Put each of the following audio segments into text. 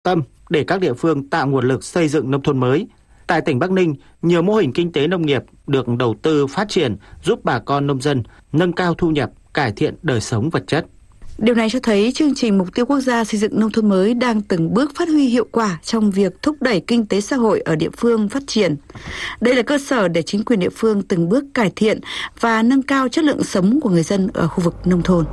tâm để các địa phương tạo nguồn lực xây dựng nông thôn mới. Tại tỉnh Bắc Ninh, nhiều mô hình kinh tế nông nghiệp được đầu tư phát triển giúp bà con nông dân nâng cao thu nhập, cải thiện đời sống vật chất. Điều này cho thấy chương trình Mục tiêu Quốc gia xây dựng nông thôn mới đang từng bước phát huy hiệu quả trong việc thúc đẩy kinh tế xã hội ở địa phương phát triển. Đây là cơ sở để chính quyền địa phương từng bước cải thiện và nâng cao chất lượng sống của người dân ở khu vực nông thôn.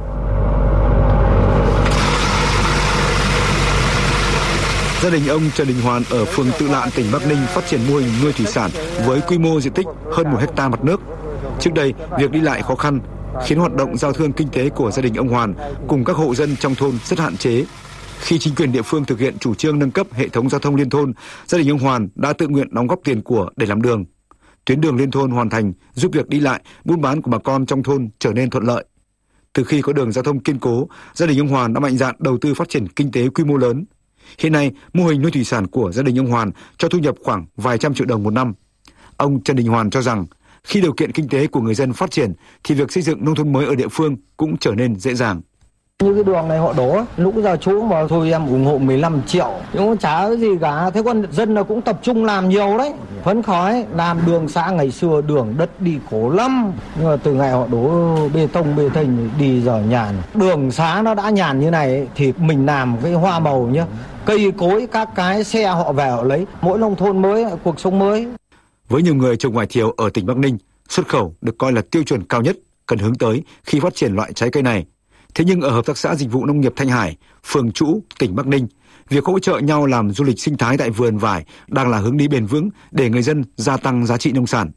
Gia đình ông Trần Đình Hoàn ở phường Tự Lạn, tỉnh Bắc Ninh phát triển mô hình nuôi thủy sản với quy mô diện tích hơn 1 hectare mặt nước. Trước đây, việc đi lại khó khăn khiến hoạt động giao thương kinh tế của gia đình ông Hoàn cùng các hộ dân trong thôn rất hạn chế. Khi chính quyền địa phương thực hiện chủ trương nâng cấp hệ thống giao thông liên thôn, gia đình ông Hoàn đã tự nguyện đóng góp tiền của để làm đường. Tuyến đường liên thôn hoàn thành giúp việc đi lại, buôn bán của bà con trong thôn trở nên thuận lợi. Từ khi có đường giao thông kiên cố, gia đình ông Hoàn đã mạnh dạn đầu tư phát triển kinh tế quy mô lớn. Hiện nay, mô hình nuôi thủy sản của gia đình ông Hoàn cho thu nhập khoảng vài trăm triệu đồng một năm. Ông Trần Đình Hoàn cho rằng, khi điều kiện kinh tế của người dân phát triển thì việc xây dựng nông thôn mới ở địa phương cũng trở nên dễ dàng. Như cái đường này họ đổ, lúc giờ chú mà thôi em ủng hộ 15 triệu, nhưng chả cái gì cả. Thế còn dân là cũng tập trung làm nhiều đấy, phấn khởi. Làm đường xã ngày xưa đường đất đi khổ lắm, nhưng mà từ ngày họ đổ bê tông bê thềnh đi giờ nhàn. Đường xã nó đã nhàn như này thì mình làm cái hoa màu nhá, cây cối các cái xe họ về họ lấy. Mỗi nông thôn mới, cuộc sống mới. Với nhiều người trồng vải thiều ở tỉnh Bắc Ninh, xuất khẩu được coi là tiêu chuẩn cao nhất cần hướng tới khi phát triển loại trái cây này. Thế nhưng ở Hợp tác xã Dịch vụ Nông nghiệp Thanh Hải, phường Trũ, tỉnh Bắc Ninh, việc hỗ trợ nhau làm du lịch sinh thái tại vườn vải đang là hướng đi bền vững để người dân gia tăng giá trị nông sản.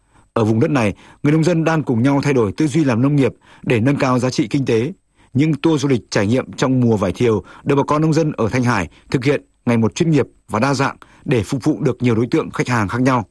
Ở vùng đất này, người nông dân đang cùng nhau thay đổi tư duy làm nông nghiệp để nâng cao giá trị kinh tế. Những tour du lịch trải nghiệm trong mùa vải thiều được bà con nông dân ở Thanh Hải thực hiện ngày một chuyên nghiệp và đa dạng để phục vụ được nhiều đối tượng khách hàng khác nhau.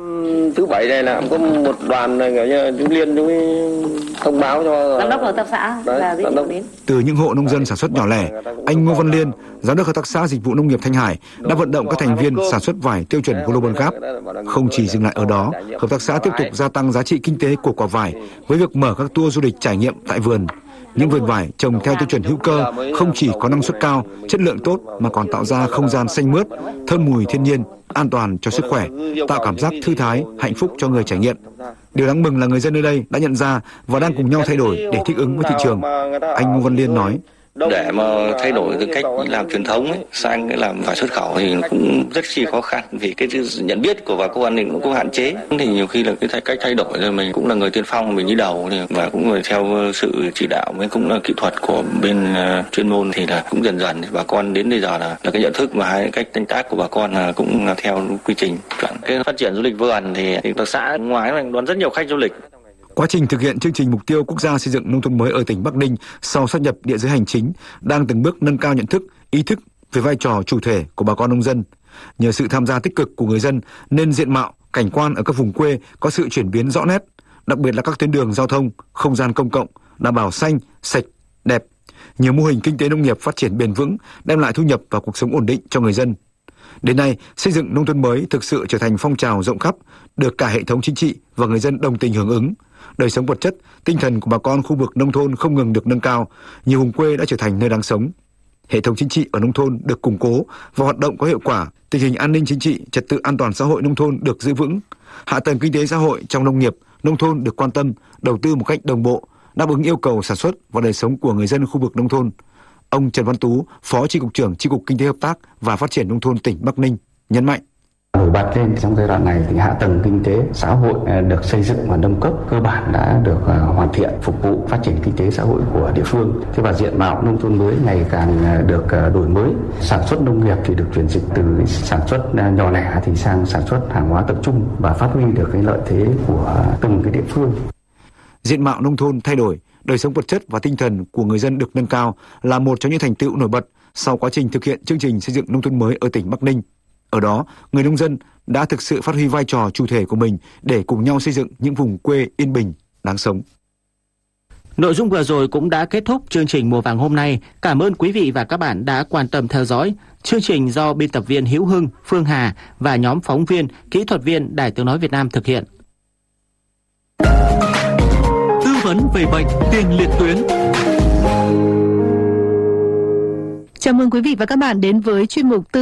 Thứ bảy này là có một đoàn kiểu như chú Liên chú thông báo cho giám đốc hợp tác xã và giám đốc đến. Từ những hộ nông dân sản xuất nhỏ lẻ, anh Ngô Văn Liên, giám đốc hợp tác xã Dịch vụ Nông nghiệp Thanh Hải đã vận động các thành viên sản xuất vải tiêu chuẩn Global Gap. Không chỉ dừng lại ở đó, hợp tác xã tiếp tục gia tăng giá trị kinh tế của quả vải với việc mở các tour du lịch trải nghiệm tại vườn. Những vườn vải trồng theo tiêu chuẩn hữu cơ không chỉ có năng suất cao, chất lượng tốt mà còn tạo ra không gian xanh mướt, thơm mùi thiên nhiên, an toàn cho sức khỏe, tạo cảm giác thư thái, hạnh phúc cho người trải nghiệm. Điều đáng mừng là người dân nơi đây đã nhận ra và đang cùng nhau thay đổi để thích ứng với thị trường. Anh Ngô Văn Liên nói: để mà thay đổi cái cách làm truyền thống ấy, sang cái làm vải xuất khẩu thì cũng rất chi khó khăn, vì cái nhận biết của bà con thì cũng có hạn chế. Thì nhiều khi là cái cách thay đổi rồi mình cũng là người tiên phong, mình đi đầu và cũng người theo sự chỉ đạo với cũng là kỹ thuật của bên chuyên môn thì là cũng dần dần bà con đến bây giờ là cái nhận thức và hai cách canh tác của bà con là cũng là theo quy trình chuẩn. Cái phát triển du lịch vườn thì hợp tác xã ngoài này đón rất nhiều khách du lịch. Quá trình thực hiện chương trình Mục tiêu Quốc gia xây dựng nông thôn mới ở tỉnh Bắc Ninh sau sáp nhập địa giới hành chính đang từng bước nâng cao nhận thức, ý thức về vai trò chủ thể của bà con nông dân. Nhờ sự tham gia tích cực của người dân nên diện mạo, cảnh quan ở các vùng quê có sự chuyển biến rõ nét, đặc biệt là các tuyến đường giao thông, không gian công cộng đảm bảo xanh, sạch, đẹp. Nhiều mô hình kinh tế nông nghiệp phát triển bền vững, đem lại thu nhập và cuộc sống ổn định cho người dân. Đến nay, xây dựng nông thôn mới thực sự trở thành phong trào rộng khắp, được cả hệ thống chính trị và người dân đồng tình hưởng ứng. Đời sống vật chất, tinh thần của bà con khu vực nông thôn không ngừng được nâng cao, nhiều vùng quê đã trở thành nơi đáng sống. Hệ thống chính trị ở nông thôn được củng cố và hoạt động có hiệu quả, tình hình an ninh chính trị, trật tự an toàn xã hội nông thôn được giữ vững. Hạ tầng kinh tế xã hội trong nông nghiệp, nông thôn được quan tâm, đầu tư một cách đồng bộ, đáp ứng yêu cầu sản xuất và đời sống của người dân khu vực nông thôn. Ông Trần Văn Tú, Phó Chi cục trưởng Chi cục Kinh tế Hợp tác và Phát triển nông thôn tỉnh Bắc Ninh nhấn mạnh: nổi bật lên trong giai đoạn này thì hạ tầng kinh tế xã hội được xây dựng và nâng cấp cơ bản đã được hoàn thiện, phục vụ phát triển kinh tế xã hội của địa phương. Thế và diện mạo nông thôn mới ngày càng được đổi mới. Sản xuất nông nghiệp thì được chuyển dịch từ sản xuất nhỏ lẻ thì sang sản xuất hàng hóa tập trung và phát huy được cái lợi thế của từng cái địa phương. Diện mạo nông thôn thay đổi, đời sống vật chất và tinh thần của người dân được nâng cao là một trong những thành tựu nổi bật sau quá trình thực hiện chương trình xây dựng nông thôn mới ở tỉnh Bắc Ninh. Ở đó, người nông dân đã thực sự phát huy vai trò chủ thể của mình để cùng nhau xây dựng những vùng quê yên bình, đáng sống. Nội dung vừa rồi cũng đã kết thúc chương trình Mùa Vàng hôm nay. Cảm ơn quý vị và các bạn đã quan tâm theo dõi. Chương trình do biên tập viên Hữu Hưng, Phương Hà và nhóm phóng viên, kỹ thuật viên Đài Tiếng nói Việt Nam thực hiện. Tư vấn về bệnh tiền liệt tuyến. Chào mừng quý vị và các bạn đến với chuyên mục